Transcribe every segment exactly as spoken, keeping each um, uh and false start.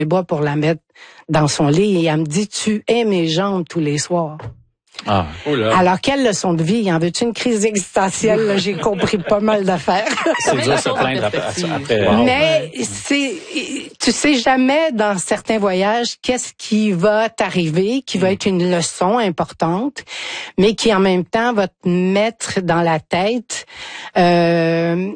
les bras pour la mettre dans son lit et elle me dit, tu hais mes jambes tous les soirs. Ah, oula. Alors, quelle leçon de vie? En veux-tu une crise existentielle? Là, j'ai compris pas mal d'affaires. C'est dur de se plaindre après. après wow. Mais c'est, tu sais jamais dans certains voyages qu'est-ce qui va t'arriver, qui va mm. être une leçon importante, mais qui en même temps va te mettre dans la tête euh,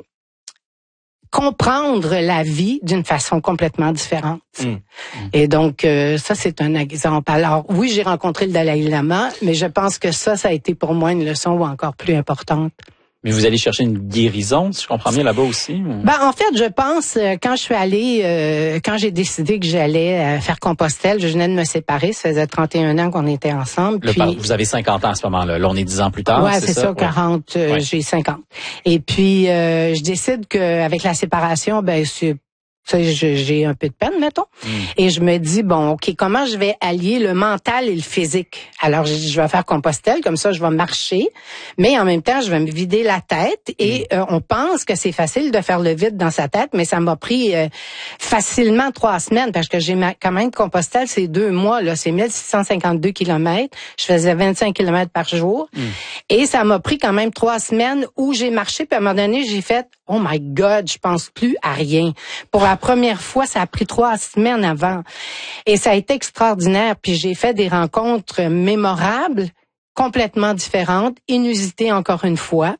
comprendre la vie d'une façon complètement différente. Mmh. Mmh. Et donc, euh, ça, c'est un exemple. Alors, oui, j'ai rencontré le Dalai Lama, mais je pense que ça, ça a été pour moi une leçon encore plus importante. Mais vous allez chercher une guérison, si je comprends bien, là-bas aussi? Ou... Ben, en fait, je pense, quand je suis allée, euh, quand j'ai décidé que j'allais euh, faire Compostelle, je venais de me séparer, ça faisait trente et un ans qu'on était ensemble. Le, puis... Vous avez cinquante ans à ce moment-là. Là, on est dix ans plus tard, ouais, c'est, c'est ça? ça, quarante, ouais. euh, ouais. J'ai cinquante. Et puis, euh, je décide qu'avec la séparation, ben, c'est... Tu sais, j'ai un peu de peine, mettons. Mm. Et je me dis, bon, OK, comment je vais allier le mental et le physique? Alors, je, je vais faire Compostelle, comme ça, je vais marcher, mais en même temps, je vais me vider la tête. Et mm. euh, on pense que c'est facile de faire le vide dans sa tête, mais ça m'a pris euh, facilement trois semaines, parce que j'ai ma, quand même Compostelle, c'est deux mois, là, c'est mille six cent cinquante-deux kilomètres. Je faisais vingt-cinq kilomètres par jour. Mm. Et ça m'a pris quand même trois semaines où j'ai marché, puis à un moment donné, j'ai fait, oh my God, je pense plus à rien. Pour la première fois, ça a pris trois semaines avant. Et ça a été extraordinaire. Puis j'ai fait des rencontres mémorables, complètement différentes, inusitées encore une fois.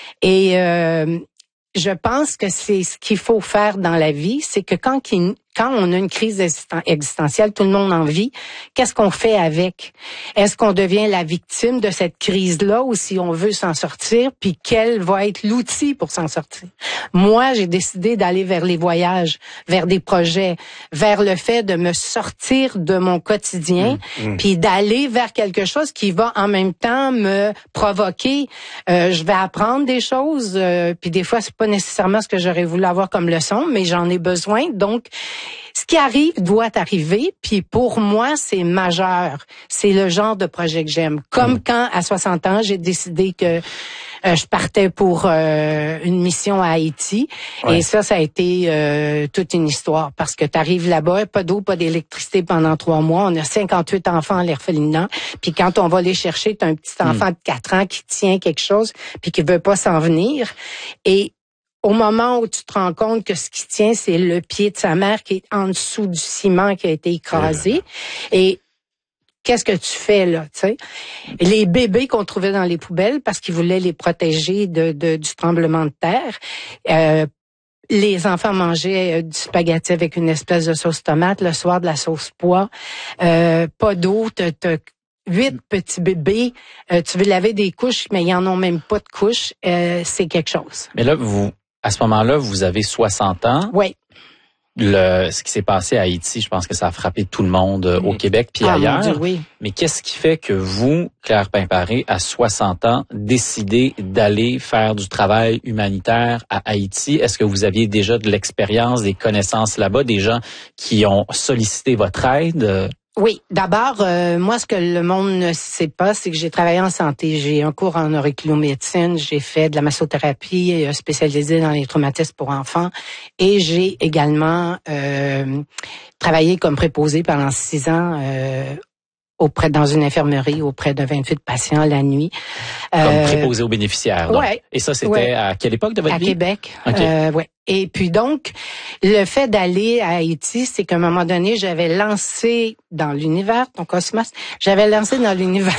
Et euh, je pense que c'est ce qu'il faut faire dans la vie, c'est que quand, quand on a une crise existentielle, tout le monde en vit, qu'est-ce qu'on fait avec? Est-ce qu'on devient la victime de cette crise-là ou si on veut s'en sortir, puis quel va être l'outil pour s'en sortir? Moi, j'ai décidé d'aller vers les voyages, vers des projets, vers le fait de me sortir de mon quotidien, mmh, mmh. puis d'aller vers quelque chose qui va en même temps me provoquer. Euh, je vais apprendre des choses, euh, puis des fois, c'est pas nécessairement ce que j'aurais voulu avoir comme leçon, mais j'en ai besoin. Donc, ce qui arrive doit arriver, puis pour moi, c'est majeur. C'est le genre de projet que j'aime. Comme mmh. quand, à soixante ans, j'ai décidé que euh, je partais pour euh, une mission à Haïti. Ouais. Et ça, ça a été euh, toute une histoire. Parce que tu arrives là-bas, pas d'eau, pas d'électricité pendant trois mois. On a cinquante-huit enfants à l'orphelinat. Puis quand on va les chercher, tu as un petit enfant mmh. de quatre ans qui tient quelque chose, puis qui veut pas s'en venir. Et au moment où tu te rends compte que ce qui tient, c'est le pied de sa mère qui est en dessous du ciment qui a été écrasé. Et qu'est-ce que tu fais là, tu sais? Les bébés qu'on trouvait dans les poubelles parce qu'ils voulaient les protéger de, de du tremblement de terre. Euh, les enfants mangeaient du spaghetti avec une espèce de sauce tomate, le soir de la sauce pois. Euh, pas d'eau, t'as, t'as huit petits bébés. Euh, tu veux laver des couches, mais ils en ont même pas de couches. Euh, c'est quelque chose. Mais là, vous, à ce moment-là, vous avez soixante ans. Oui. Le, ce qui s'est passé à Haïti, je pense que ça a frappé tout le monde euh, au Québec puis ah, ailleurs. Mon Dieu, oui. Mais qu'est-ce qui fait que vous, Claire Pimparé, à soixante ans, décidez d'aller faire du travail humanitaire à Haïti? Est-ce que vous aviez déjà de l'expérience, des connaissances là-bas, des gens qui ont sollicité votre aide? Oui, d'abord, euh, moi, ce que le monde ne sait pas, c'est que j'ai travaillé en santé. J'ai un cours en auriculomédecine, j'ai fait de la massothérapie euh, spécialisée dans les traumatismes pour enfants et j'ai également euh, travaillé comme préposée pendant six ans euh, auprès dans une infirmerie auprès de vingt-huit patients la nuit. Comme euh, préposé aux bénéficiaires. Donc. Ouais. Et ça, c'était ouais. à quelle époque de votre à vie? À Québec. Okay. Euh, ouais. Et puis donc, le fait d'aller à Haïti, c'est qu'à un moment donné, j'avais lancé dans l'univers, ton cosmos, j'avais lancé dans l'univers.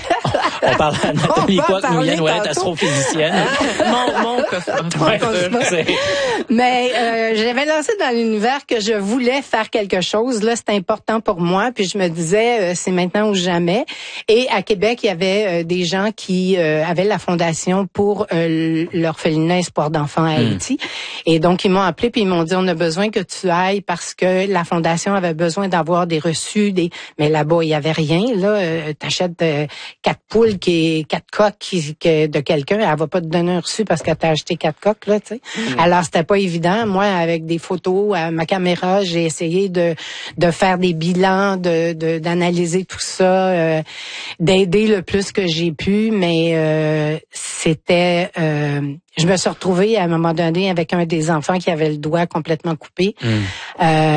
On parle à Nathalie Coq-Nouyen, ouais, astrophysicienne. mon, mon cosmos. Mon cosmos. Mais euh, j'avais lancé dans l'univers que je voulais faire quelque chose. Là, c'est important pour moi. Puis je me disais, euh, c'est maintenant ou jamais. Et à Québec, il y avait euh, des gens qui euh, avaient la fondation pour euh, l'orphelinat Espoir d'enfants à Haïti. Mm. Et donc, ils m'ont appelé puis ils m'ont dit, on a besoin que tu ailles parce que la fondation avait besoin d'avoir des reçus. Des... Mais là-bas, il y avait rien. Là, euh, t'achètes euh, quatre poules qui est quatre coques qui, qui, de quelqu'un, elle va pas te donner un reçu parce qu'elle t'a acheté quatre coques, là, tu sais. Mm. Alors, c'était pas évident. Moi, avec des photos à ma caméra, j'ai essayé de de faire des bilans, de, de d'analyser tout ça, euh, d'aider le plus que j'ai pu, mais euh, c'était... Euh, je me suis retrouvée à un moment donné avec un des enfants qui avait le doigt complètement coupé. Mm. Euh,